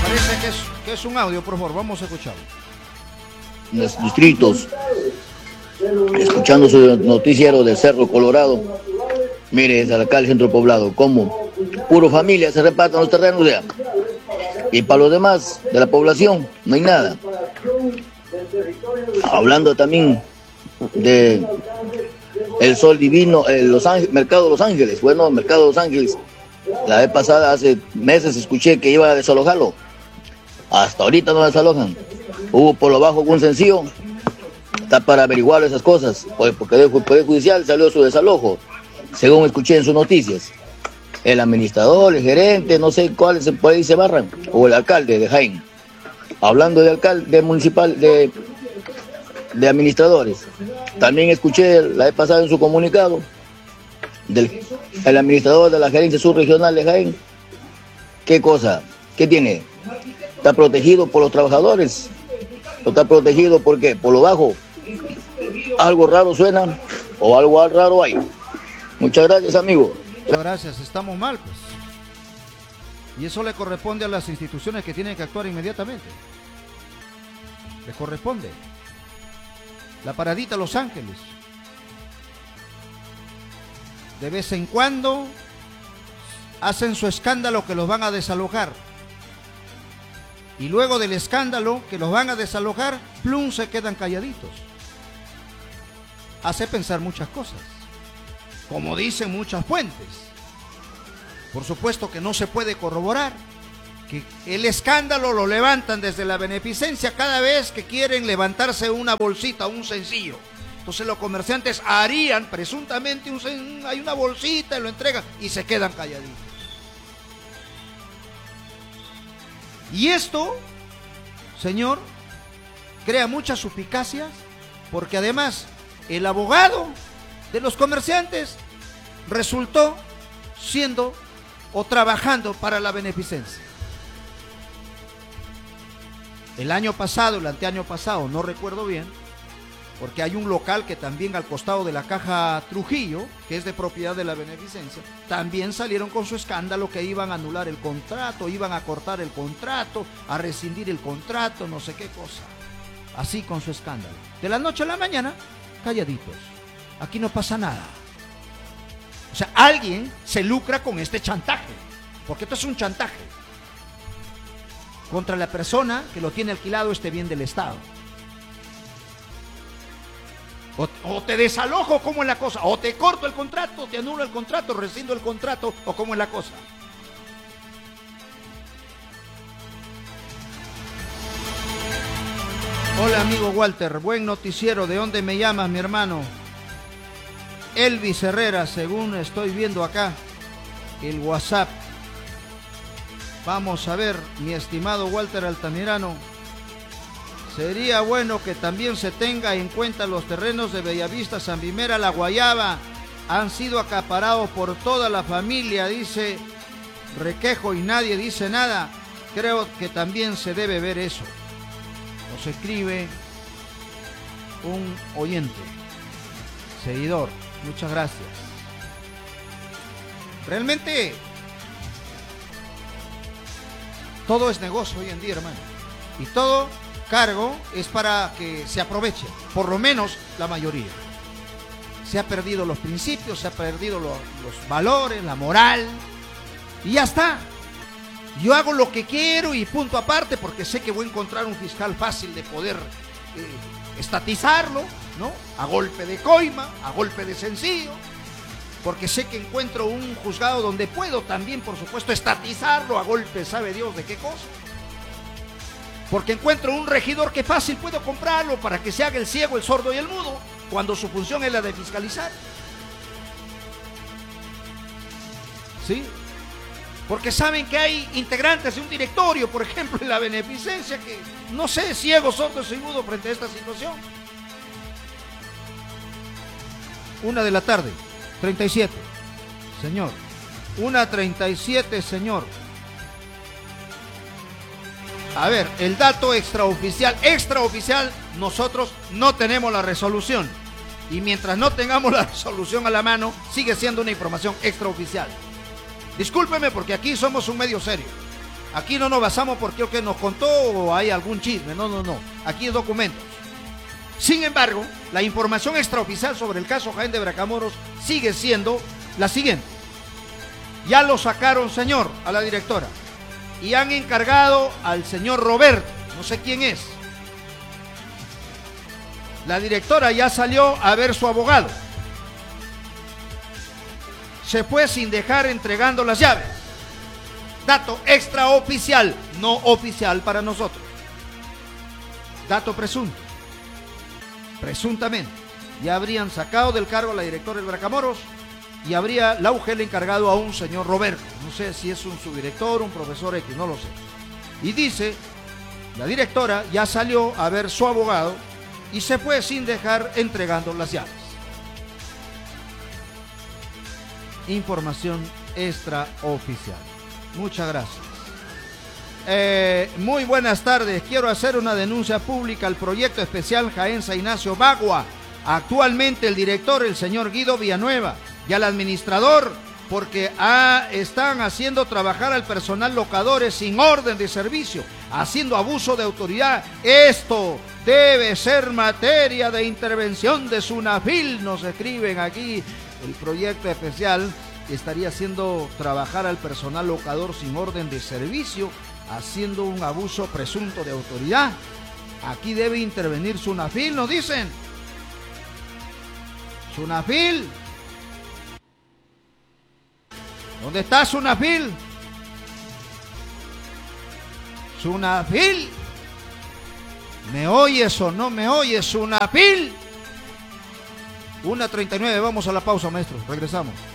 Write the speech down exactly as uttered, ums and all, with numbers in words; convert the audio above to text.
Parece que es, que es un audio, por favor, vamos a escucharlo. Los distritos, escuchando su noticiero del Cerro Colorado, mire, es acá el centro poblado, como puro familia se reparten los terrenos, ya. Y para los demás de la población no hay nada. Hablando también de el Sol Divino, el Los Ángeles, Mercado de Los Ángeles, bueno, Mercado de Los Ángeles, la vez pasada, hace meses, escuché que iba a desalojarlo. Hasta ahorita no desalojan. Hubo por lo bajo un sencillo, está para averiguar esas cosas, porque del Poder Judicial salió su desalojo, según escuché en sus noticias. El administrador, el gerente, no sé cuáles por ahí se barran, o el alcalde de Jaén. Hablando de alcalde municipal, de, de administradores, también escuché la vez pasada en su comunicado del el administrador de la gerencia subregional de Jaén. ¿Qué cosa? ¿Qué tiene? Está protegido por los trabajadores. Está protegido ¿por qué? Por lo bajo. Algo raro suena o algo raro hay. Muchas gracias, amigo. Muchas gracias, estamos mal, pues. Y eso le corresponde a las instituciones que tienen que actuar inmediatamente. Les corresponde. La paradita Los Ángeles. De vez en cuando hacen su escándalo que los van a desalojar. Y luego del escándalo que los van a desalojar, plum, se quedan calladitos. Hace pensar muchas cosas, como dicen muchas fuentes. Por supuesto que no se puede corroborar, que el escándalo lo levantan desde la beneficencia cada vez que quieren levantarse una bolsita, un sencillo. Entonces los comerciantes harían presuntamente, un, hay una bolsita y lo entregan y se quedan calladitos. Y esto, señor, crea muchas suspicacias, porque además el abogado de los comerciantes resultó siendo o trabajando para la beneficencia. El año pasado, el anteaño pasado, no recuerdo bien, porque hay un local que también al costado de la Caja Trujillo, que es de propiedad de la beneficencia, también salieron con su escándalo que iban a anular el contrato, iban a cortar el contrato, a rescindir el contrato, no sé qué cosa. Así con su escándalo. De la noche a la mañana, calladitos. Aquí no pasa nada. O sea, alguien se lucra con este chantaje, porque esto es un chantaje contra la persona que lo tiene alquilado este bien del Estado. O, o te desalojo, ¿cómo es la cosa? O te corto el contrato, te anulo el contrato, rescindo el contrato, o ¿cómo es la cosa? Hola amigo Walter, buen noticiero. ¿De dónde me llamas, mi hermano? Elvis Herrera, según estoy viendo acá el WhatsApp. Vamos a ver, mi estimado Walter Altamirano. Sería bueno que también se tenga en cuenta los terrenos de Bellavista, San Vimera, La Guayaba. Han sido acaparados por toda la familia, dice Requejo, y nadie dice nada. Creo que también se debe ver eso. Nos escribe un oyente, seguidor. Muchas gracias. Realmente todo es negocio hoy en día, hermano. Y todo cargo es para que se aproveche, por lo menos la mayoría. Se ha perdido los principios, se ha perdido los, los valores, la moral, y ya está. Yo hago lo que quiero y punto aparte, porque sé que voy a encontrar un fiscal fácil de poder eh, estatizarlo, ¿no? A golpe de coima, a golpe de sencillo, porque sé que encuentro un juzgado donde puedo también, por supuesto, estatizarlo a golpe, sabe Dios de qué cosa. Porque encuentro un regidor que fácil puedo comprarlo para que se haga el ciego, el sordo y el mudo, cuando su función es la de fiscalizar. ¿Sí? Porque saben que hay integrantes de un directorio, por ejemplo, en la beneficencia, que no sé, ciego, sordo y mudo frente a esta situación. Una de la tarde, treinta y siete, señor. Una treinta y siete, señor. A ver, el dato extraoficial, extraoficial, nosotros no tenemos la resolución. Y mientras no tengamos la resolución a la mano, sigue siendo una información extraoficial. Discúlpeme porque aquí somos un medio serio. Aquí no nos basamos porque lo que nos contó o hay algún chisme, no, no, no. Aquí hay documentos. Sin embargo, la información extraoficial sobre el caso Jaén de Bracamoros sigue siendo la siguiente. Ya lo sacaron, señor, a la directora. Y han encargado al señor Roberto, no sé quién es. La directora ya salió a ver su abogado. Se fue sin dejar entregando las llaves. Dato extraoficial, no oficial para nosotros. Dato presunto. Presuntamente. Ya habrían sacado del cargo a la directora del Bracamoros y habría la U G L encargado a un señor Roberto. No sé si es un subdirector, un profesor X, no lo sé. Y dice, la directora ya salió a ver su abogado y se fue sin dejar entregando las llaves. Información extraoficial. Muchas gracias. Eh, muy buenas tardes. Quiero hacer una denuncia pública al proyecto especial Jaén San Ignacio Bagua. Actualmente el director, el señor Guido Villanueva, y al administrador, porque ah, están haciendo trabajar al personal locadores sin orden de servicio, haciendo abuso de autoridad. Esto debe ser materia de intervención de SUNAFIL, nos escriben aquí. El proyecto especial estaría haciendo trabajar al personal locador sin orden de servicio, haciendo un abuso presunto de autoridad. Aquí debe intervenir SUNAFIL, nos dicen. SUNAFIL. ¿Dónde está SUNAFIL? SUNAFIL. ¿Me oyes o no me oyes, SUNAFIL? una treinta y nueve, vamos a la pausa, maestro. Regresamos.